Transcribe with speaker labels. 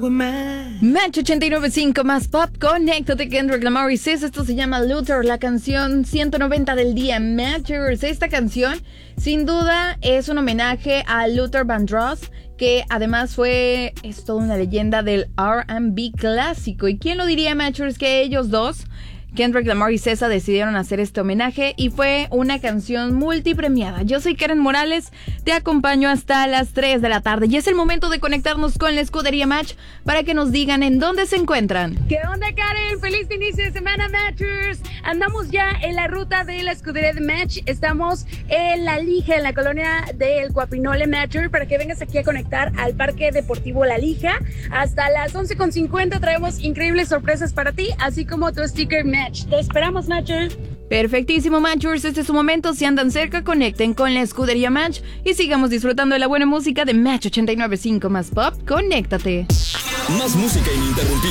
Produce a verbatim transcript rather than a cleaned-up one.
Speaker 1: algo más.
Speaker 2: Match ochenta y nueve punto cinco más pop, conéctate Kendrick Lamar y Sis. Esto se llama Luther, la canción ciento noventa del día. Matchers, esta canción sin duda es un homenaje a Luther Vandross, que además fue, es toda una leyenda del R and B clásico. ¿Y quién lo diría, Matchers, que ellos dos, Kendrick Lamar y César, decidieron hacer este homenaje y fue una canción multipremiada? Yo soy Karen Morales, te acompaño hasta las tres de la tarde y es el momento de conectarnos con la escudería Match para que nos digan en dónde se encuentran.
Speaker 3: ¿Qué onda, Karen? Feliz inicio de semana, Matchers. Andamos ya en la ruta de la escudería de Match. Estamos en La Lija, en la colonia del Guapinole, Matcher, para que vengas aquí a conectar al Parque Deportivo La Lija. Hasta las once con cincuenta traemos increíbles sorpresas para ti, así como tu sticker Match. Te esperamos, Matcher.
Speaker 2: Perfectísimo, Matchers, este es su momento. Si andan cerca, conecten con la escudería Match y sigamos disfrutando de la buena música de Match ochenta y nueve punto cinco más pop. Conéctate.
Speaker 4: Más música ininterrumpida.